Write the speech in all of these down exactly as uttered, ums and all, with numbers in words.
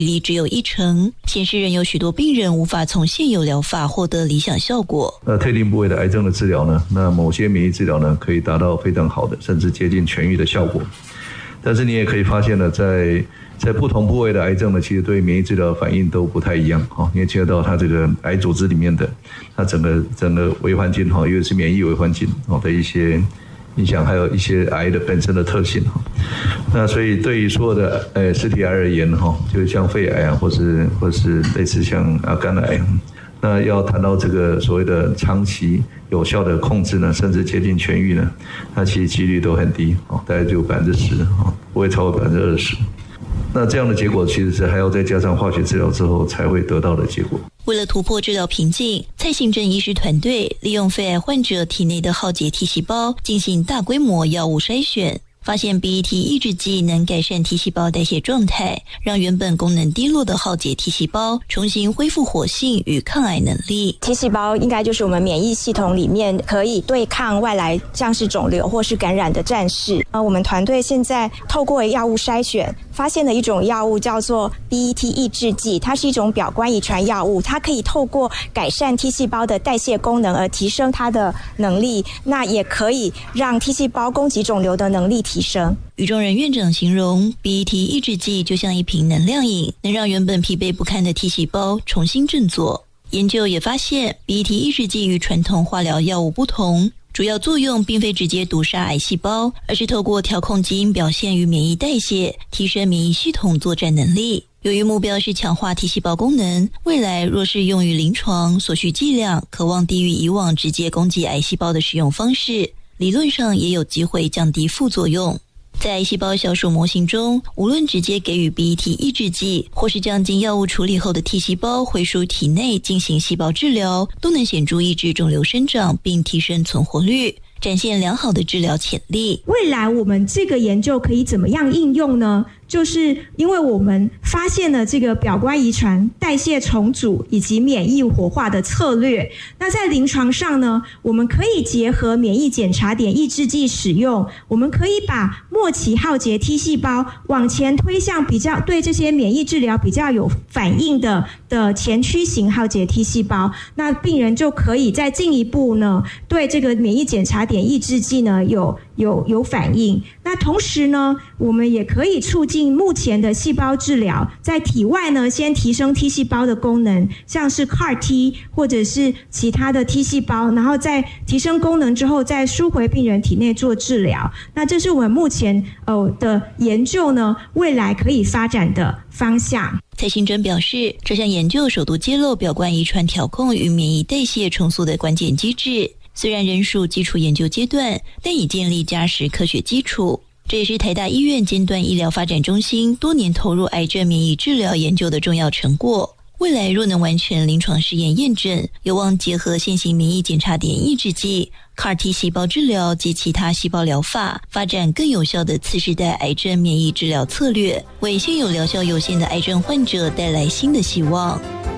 比例只有一成，显示仍有许多病人无法从现有疗法获得理想效果。 那特定部位的癌症的治疗呢，那某些免疫治疗呢，可以达到非常好的，甚至接近痊愈的效果。但是你也可以发现呢，在在不同部位的癌症呢，其实对免疫治疗的反应都不太一样。你也接到它这个癌组织里面的它整个整个微环境，因为是免疫微环境的一些影响，还有一些癌的本身的特性。那所以对于所有的呃实体癌而言，就像肺癌啊，或是或是类似像啊肝癌，那要谈到这个所谓的长期有效的控制呢，甚至接近痊愈呢，那其实几率都很低，大概就百分之十，不会超过百分之二十。那这样的结果其实是还要再加上化学治疗之后才会得到的结果。 为了突破治疗瓶颈，蔡信正医师团队利用肺癌患者体内的浩劫 T 细胞进行大规模药物筛选，发现 B E T 抑制剂能改善 T 细胞代谢状态，让原本功能低落的浩劫 T 细胞重新恢复活性与抗癌能力。 T 细胞应该就是我们免疫系统里面可以对抗外来像是肿瘤或是感染的战士。呃，我们团队现在透过药物筛选发现了一种药物叫做 B E T 抑制剂，它是一种表观遗传药物，它可以透过改善 T 细胞的代谢功能而提升它的能力，那也可以让 T 细胞攻击肿瘤的能力提升。 于中仁院长形容 B E T 抑制剂就像一瓶能量饮，能让原本疲惫不堪的 T 细胞重新振作。研究也发现 B E T 抑制剂与传统化疗药物不同，主要作用并非直接毒杀癌细胞，而是透过调控基因表现与免疫代谢，提升免疫系统作战能力。由于目标是强化 T 细胞功能，未来若是用于临床，所需剂量可望低于以往直接攻击癌细胞的使用方式，理论上也有机会降低副作用。在癌细胞小鼠模型中，无论直接给予 B E T 抑制剂，或是将经药物处理后的 T 细胞回输体内进行细胞治疗，都能显著抑制肿瘤生长并提升存活率，展现良好的治疗潜力。 未来我们这个研究可以怎么样应用呢？就是因为我们发现了这个表观遗传、代谢重组以及免疫活化的策略。那在临床上呢，我们可以结合免疫检查点抑制剂使用，我们可以把末期浩劫 T 细胞往前推向比较对这些免疫治疗比较有反应的的前驱型浩劫 T 细胞，那病人就可以再进一步呢，对这个免疫检查点抑制剂呢有有有反应。那同时呢，我们也可以促进目前的细胞治疗，在体外呢先提升 T 细胞的功能，像是 C A R T 或者是其他的 T 细胞，然后在提升功能之后再输回病人体内做治疗。那这是我们目前呃的研究呢未来可以发展的方向。 蔡信正表示，这项研究首度揭露表观遗传调控与免疫代谢重塑的关键机制，虽然仍属基础研究阶段，但已建立扎实科学基础。这也是台大医院尖端医疗发展中心多年投入癌症免疫治疗研究的重要成果。未来若能完成临床试验验证，有望结合现行免疫检查点抑制剂、C A R T 细胞治疗及其他细胞疗法，发展更有效的次世代癌症免疫治疗策略，为现有疗效有限的癌症患者带来新的希望。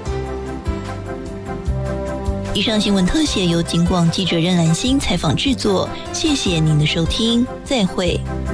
以上新闻特写由警广记者任兰心采访制作，谢谢您的收听，再会。